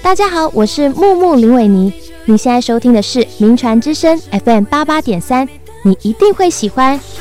大家好，我是木木林伟妮，你现在收听的是名传之声 FM88.3，你一定会喜欢。